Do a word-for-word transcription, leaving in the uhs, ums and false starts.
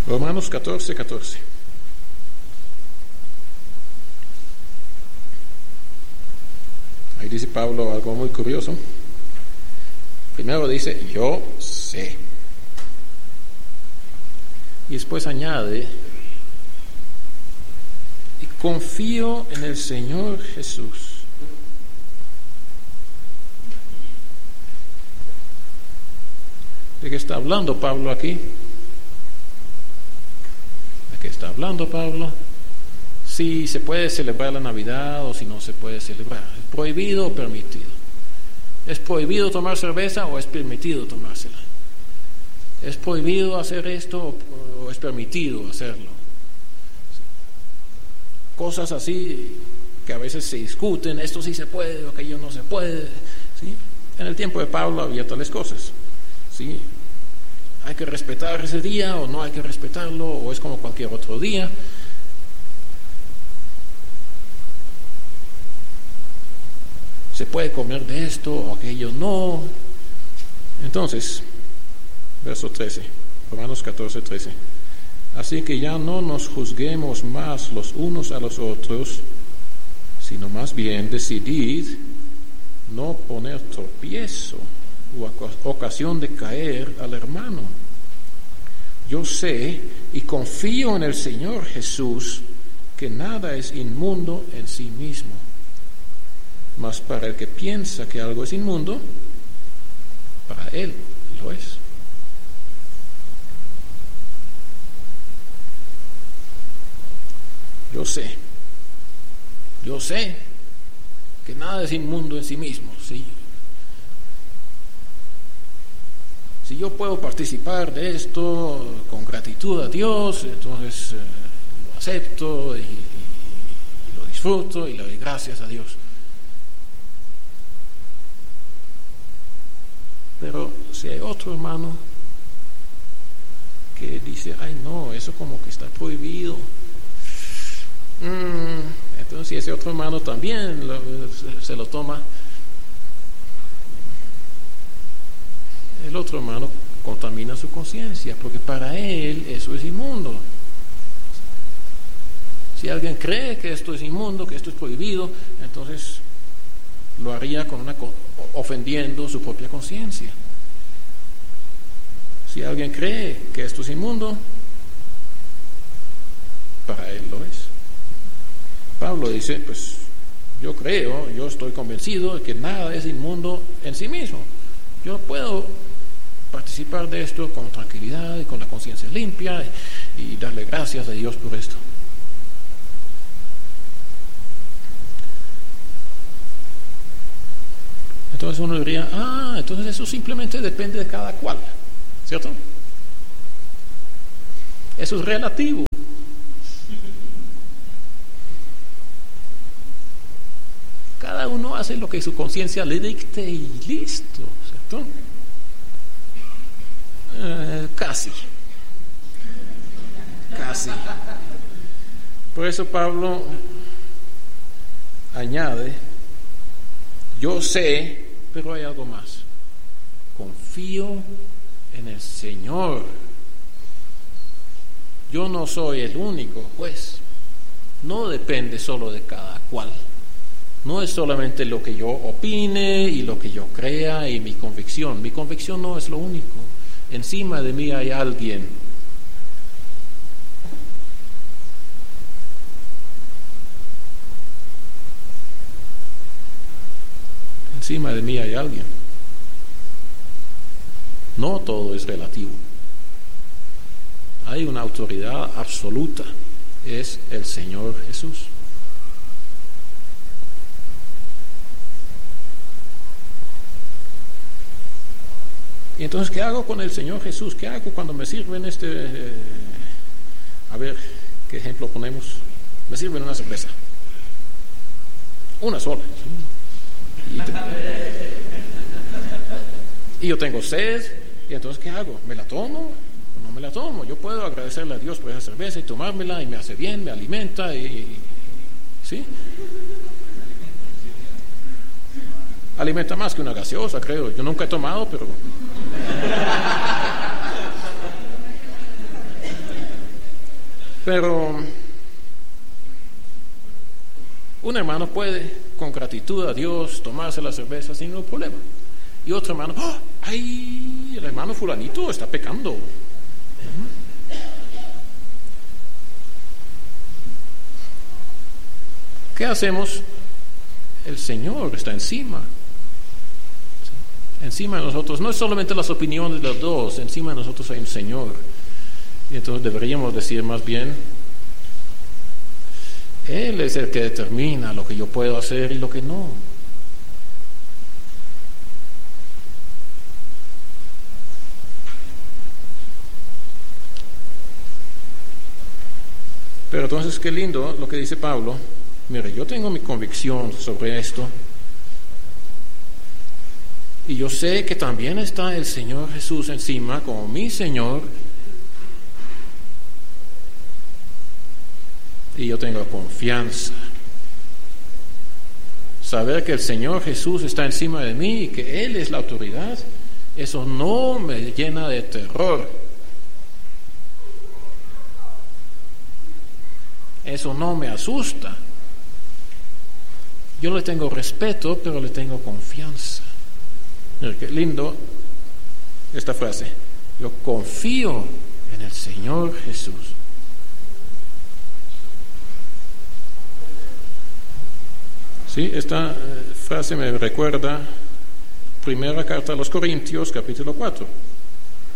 Romanos catorce, catorce. Ahí dice Pablo algo muy curioso. Primero dice, yo sé. Y después añade, y confío en el Señor Jesús. ¿De qué está hablando Pablo aquí? ¿De qué está hablando Pablo? Si se puede celebrar la Navidad o si no se puede celebrar. ¿Es prohibido o permitido? ¿Es prohibido tomar cerveza o es permitido tomársela? ¿Es prohibido hacer esto o es permitido hacerlo? Cosas así que a veces se discuten, esto sí se puede o aquello no se puede, ¿sí? En el tiempo de Pablo había tales cosas, ¿sí? ¿Hay que respetar ese día o no hay que respetarlo o es como cualquier otro día? ¿Se puede comer de esto o aquello no? Entonces, verso trece, Romanos catorce, trece. Así que ya no nos juzguemos más los unos a los otros, sino más bien decidid no poner tropiezo u ocasión de caer al hermano. Yo sé y confío en el Señor Jesús que nada es inmundo en sí mismo. Mas para el que piensa que algo es inmundo, para él lo es. Yo sé, yo sé que nada es inmundo en sí mismo, ¿sí? Si yo puedo participar de esto con gratitud a Dios, entonces eh, lo acepto y, y, y lo disfruto y le doy gracias a Dios. Pero si hay otro hermano que dice, ay no, eso como que está prohibido, mm, entonces si ese otro hermano también lo, se, se lo toma, el otro hermano contamina su conciencia, porque para él eso es inmundo. Si alguien cree que esto es inmundo, que esto es prohibido, entonces lo haría con una ofendiendo su propia conciencia. Si alguien cree que esto es inmundo, para él lo es. Pablo dice, pues yo creo, yo estoy convencido de que nada es inmundo en sí mismo. Yo puedo participar de esto con tranquilidad y con la conciencia limpia y, y darle gracias a Dios por esto. Entonces uno diría, ah, entonces eso simplemente depende de cada cual, ¿cierto? Eso es relativo. Cada uno hace lo que su conciencia le dicte y listo, ¿cierto? Eh, casi. Casi. Por eso Pablo añade, yo sé, pero hay algo más. Confío en el Señor. Yo no soy el único juez. No depende solo de cada cual. No es solamente lo que yo opine y lo que yo crea y mi convicción. Mi convicción no es lo único. Encima de mí hay alguien. Encima de mí hay alguien. No todo es relativo. Hay una autoridad absoluta. Es el Señor Jesús. Y entonces, ¿qué hago con el Señor Jesús? ¿Qué hago cuando me sirven este... Eh, a ver, ¿qué ejemplo ponemos? Me sirven una cerveza. Una sola. Y, te, y yo tengo sed, y entonces ¿qué hago? ¿Me la tomo o no me la tomo? Yo puedo agradecerle a Dios por esa cerveza y tomármela y me hace bien, me alimenta y... ¿sí? Alimenta más que una gaseosa, creo. Yo nunca he tomado, pero... Pero un hermano puede, con gratitud a Dios, tomarse la cerveza sin ningún problema. Y otro hermano, ¡oh! ¡Ay! El hermano fulanito está pecando. ¿Qué hacemos? El Señor está encima. Encima de nosotros, no es solamente las opiniones de los dos, encima de nosotros hay un Señor. Y entonces deberíamos decir más bien, Él es el que determina lo que yo puedo hacer y lo que no. Pero entonces qué lindo lo que dice Pablo. Mire, yo tengo mi convicción sobre esto. Y yo sé que también está el Señor Jesús encima como mi Señor. Y yo tengo confianza. Saber que el Señor Jesús está encima de mí y que Él es la autoridad, eso no me llena de terror. Eso no me asusta. Yo le tengo respeto, pero le tengo confianza. Mira qué lindo esta frase. Yo confío en el Señor Jesús. Sí, esta frase me recuerda primera carta a los Corintios, capítulo cuatro.